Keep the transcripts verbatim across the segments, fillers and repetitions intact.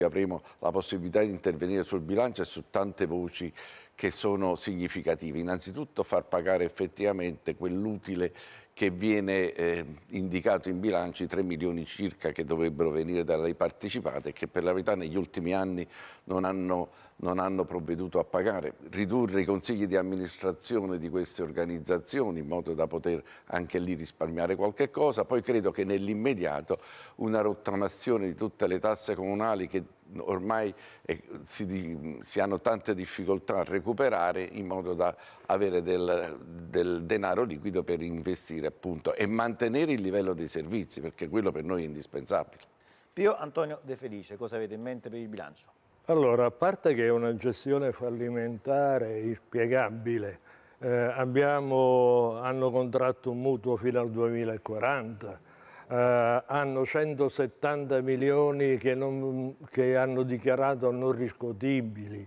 avremo la possibilità di intervenire sul bilancio e su tante voci che sono significative. Innanzitutto far pagare effettivamente quell'utile che viene eh, indicato in bilancio, i tre milioni circa che dovrebbero venire dalle partecipate e che per la verità negli ultimi anni non hanno, non hanno provveduto a pagare. Ridurre i consigli di amministrazione di queste organizzazioni in modo da poter anche lì risparmiare qualche cosa. Poi credo che nell'immediato una rottamazione di tutte le tasse comunali che ormai eh, si, si hanno tante difficoltà a recuperare, in modo da avere del, del denaro liquido per investire appunto e mantenere il livello dei servizi, perché quello per noi è indispensabile. Pio Antonio De Felice, cosa avete in mente per il bilancio? Allora, a parte che è una gestione fallimentare, inspiegabile, eh, abbiamo, hanno contratto un mutuo fino al duemilaquaranta, eh, hanno centosettanta milioni che, non, che hanno dichiarato non riscuotibili.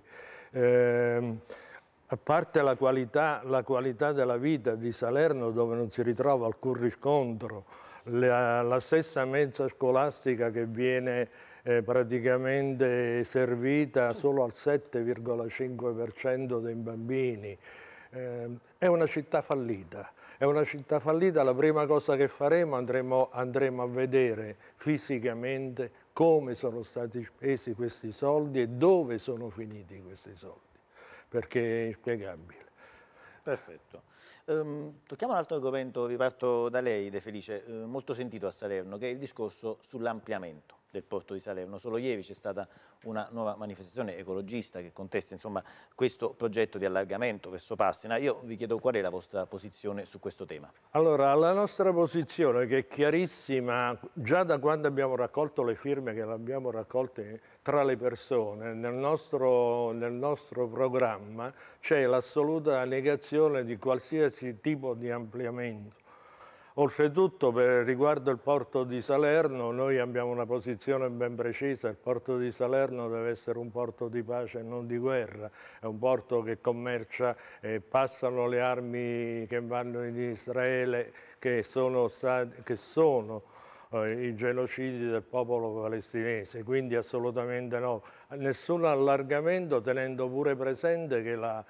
Eh, a parte la qualità, la qualità della vita di Salerno, dove non si ritrova alcun riscontro, la, la stessa mensa scolastica che viene eh, praticamente servita solo al sette virgola cinque per cento dei bambini. Eh, è una città fallita. È una città fallita, la prima cosa che faremo andremo, andremo a vedere fisicamente come sono stati spesi questi soldi e dove sono finiti questi soldi, perché è inspiegabile. Perfetto. Um, tocchiamo un altro argomento, riparto da lei De Felice, eh, molto sentito a Salerno, che è il discorso sull'ampliamento del porto di Salerno. Solo ieri c'è stata una nuova manifestazione ecologista che contesta insomma, questo progetto di allargamento verso Passina. Io vi chiedo qual è la vostra posizione su questo tema. Allora, la nostra posizione, che è chiarissima, già da quando abbiamo raccolto le firme, che le abbiamo raccolte tra le persone, nel nostro, nel nostro programma c'è l'assoluta negazione di qualsiasi tipo di ampliamento. Oltretutto, per riguardo il porto di Salerno, noi abbiamo una posizione ben precisa: il porto di Salerno deve essere un porto di pace e non di guerra, è un porto che commercia, eh, passano le armi che vanno in Israele, che sono, stati, che sono eh, i genocidi del popolo palestinese, quindi assolutamente no. Nessun allargamento, tenendo pure presente che la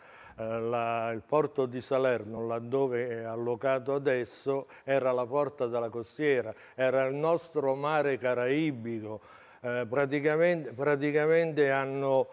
La, il porto di Salerno, laddove è allocato adesso, era la porta della costiera, era il nostro mare caraibico. Eh, praticamente, praticamente hanno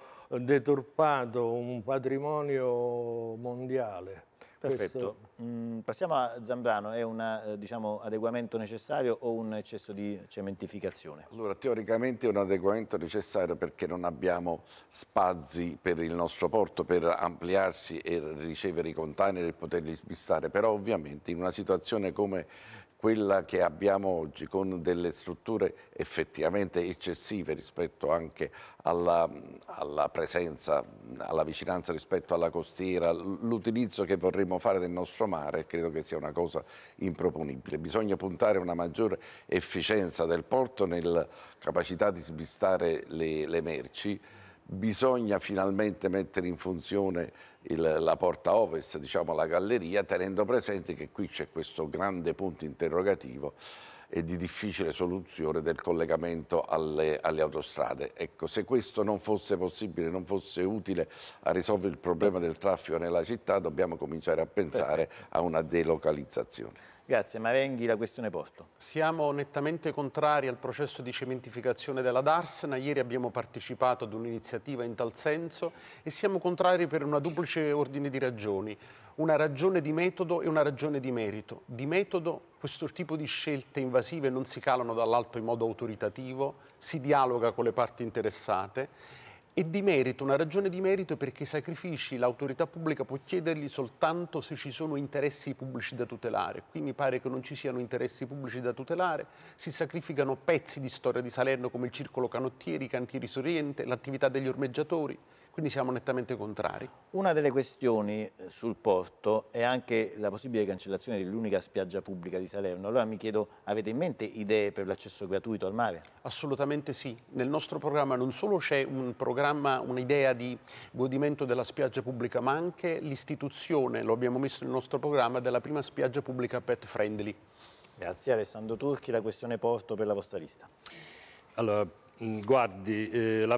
deturpato un patrimonio mondiale. Perfetto. Questo... Mm, passiamo a Zambrano. È un eh, diciamo, adeguamento necessario o un eccesso di cementificazione? Allora, teoricamente è un adeguamento necessario, perché non abbiamo spazi per il nostro porto per ampliarsi e ricevere i container e poterli smistare, però ovviamente in una situazione come quella che abbiamo oggi, con delle strutture effettivamente eccessive rispetto anche alla, alla presenza, alla vicinanza rispetto alla costiera, l'utilizzo che vorremmo fare del nostro mare, credo che sia una cosa improponibile. Bisogna puntare a una maggiore efficienza del porto nella capacità di smistare le, le merci. Bisogna finalmente mettere in funzione il, la porta ovest, diciamo la galleria, tenendo presente che qui c'è questo grande punto interrogativo e di difficile soluzione del collegamento alle, alle autostrade. Ecco, se questo non fosse possibile, non fosse utile a risolvere il problema del traffico nella città, dobbiamo cominciare a pensare Perfetto. a una delocalizzazione. Grazie. Marenghi, la questione porto. Siamo nettamente contrari al processo di cementificazione della Darsena. Ieri abbiamo partecipato ad un'iniziativa in tal senso e siamo contrari per una duplice ordine di ragioni. Una ragione di metodo e una ragione di merito. Di metodo, questo tipo di scelte invasive non si calano dall'alto in modo autoritativo, si dialoga con le parti interessate. E di merito, una ragione di merito perché i sacrifici l'autorità pubblica può chiederli soltanto se ci sono interessi pubblici da tutelare. Qui mi pare che non ci siano interessi pubblici da tutelare, si sacrificano pezzi di storia di Salerno come il circolo canottieri, i cantieri Soriente, l'attività degli ormeggiatori. Quindi siamo nettamente contrari. Una delle questioni sul porto è anche la possibile cancellazione dell'unica spiaggia pubblica di Salerno. Allora mi chiedo, avete in mente idee per l'accesso gratuito al mare? Assolutamente sì. Nel nostro programma non solo c'è un programma, un'idea di godimento della spiaggia pubblica, ma anche l'istituzione, lo abbiamo messo nel nostro programma, della prima spiaggia pubblica pet friendly. Grazie. Alessandro Turchi, la questione porto per la vostra lista. Allora, guardi, eh, la